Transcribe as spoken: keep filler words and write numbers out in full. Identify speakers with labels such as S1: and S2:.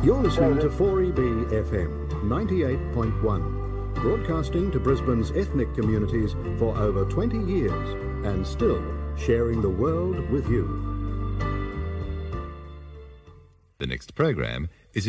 S1: You're listening to four E B F M ninety-eight point one, broadcasting to Brisbane's ethnic communities for over twenty years and still sharing the world with you.
S2: The next program